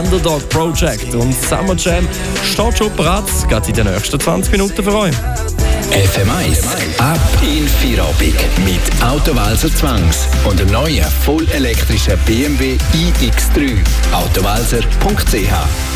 Underdog Project und Summer Jam steht schon bereit, geht in den nächsten 20 Minuten für euch. FM1 ab in Feierabend mit Autowalzer Zwangs und dem neuen vollelektrischen BMW iX3. Autowalzer.ch.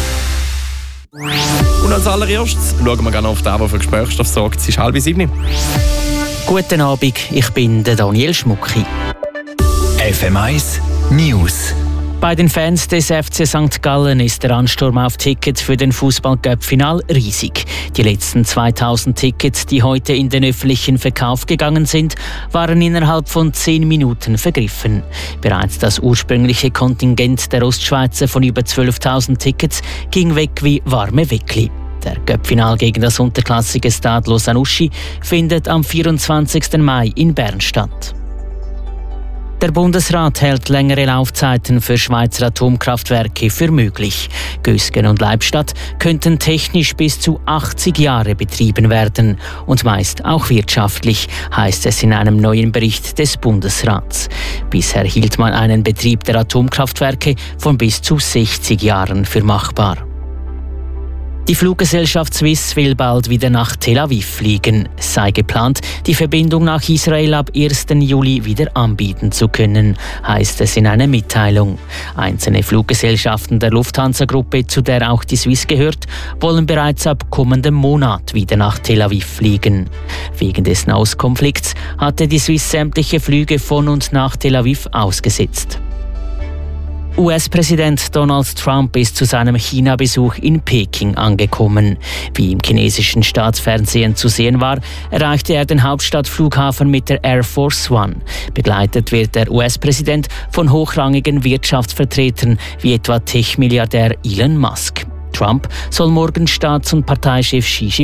Und als allererstes schauen wir gerne auf den, der für Gesprächsstoff sorgt. Es ist 6:30. Guten Abend, ich bin der Daniel Schmucki. FM1 News. Bei den Fans des FC St. Gallen ist der Ansturm auf Tickets für den Fußball-Cup-Final riesig. Die letzten 2000 Tickets, die heute in den öffentlichen Verkauf gegangen sind, waren innerhalb von 10 Minuten vergriffen. Bereits das ursprüngliche Kontingent der Ostschweizer von über 12.000 Tickets ging weg wie warme Weckli. Der Cup-Final gegen das unterklassige Stade Lausanne-Uschi findet am 24. Mai in Bern statt. Der Bundesrat hält längere Laufzeiten für Schweizer Atomkraftwerke für möglich. Gösgen und Leibstadt könnten technisch bis zu 80 Jahre betrieben werden und meist auch wirtschaftlich, heißt es in einem neuen Bericht des Bundesrats. Bisher hielt man einen Betrieb der Atomkraftwerke von bis zu 60 Jahren für machbar. Die Fluggesellschaft Swiss will bald wieder nach Tel Aviv fliegen. Es sei geplant, die Verbindung nach Israel ab 1. Juli wieder anbieten zu können, heißt es in einer Mitteilung. Einzelne Fluggesellschaften der Lufthansa-Gruppe, zu der auch die Swiss gehört, wollen bereits ab kommendem Monat wieder nach Tel Aviv fliegen. Wegen des Nahostkonflikts hatte die Swiss sämtliche Flüge von und nach Tel Aviv ausgesetzt. US-Präsident Donald Trump ist zu seinem China-Besuch in Peking angekommen. Wie im chinesischen Staatsfernsehen zu sehen war, erreichte er den Hauptstadtflughafen mit der Air Force One. Begleitet wird der US-Präsident von hochrangigen Wirtschaftsvertretern wie etwa Tech-Milliardär Elon Musk. Trump soll morgen Staats- und Parteichef Xi